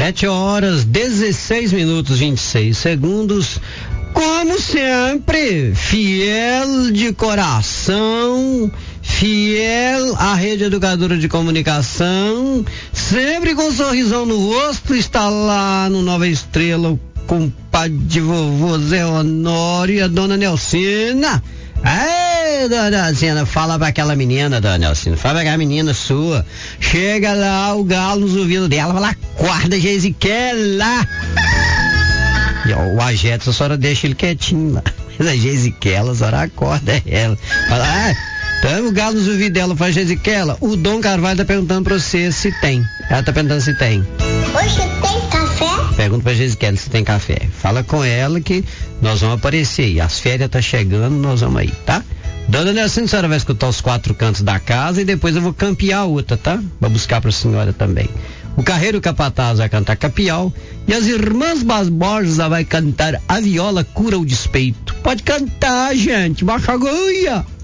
7h16:26. Como sempre, fiel de coração, fiel à Rede Educadora de Comunicação, sempre com um sorrisão no rosto, está lá no Nova Estrela o compadre de vovô Zé Honório e a dona Nelsina. Ei, dona Nelsina, fala pra aquela menina, dona Nelsina, fala pra aquela menina sua. Chega lá, o galo nos ouvidos dela, fala, acorda, Geisiquela. E ó, o Ajetos, a senhora deixa ele quietinho lá. Mas a Geisiquela, a senhora acorda ela. Fala, então o galo nos ouvidos dela, fala, Geisiquela, o Dom Carvalho tá perguntando pra você se tem. Ela tá perguntando se tem. Hoje tem café? Pergunta pra Geisiquela se tem café. Fala com ela que nós vamos aparecer aí. As férias tá chegando, nós vamos aí, tá? Dona Nelson, a senhora vai escutar os 4 cantos da casa e depois eu vou campear a outra, tá? Vou buscar pra senhora também. O Carreiro Capataz vai cantar Capial e as Irmãs Barbosa vai cantar A Viola Cura o Despeito. Pode cantar, gente, baixa a agulha.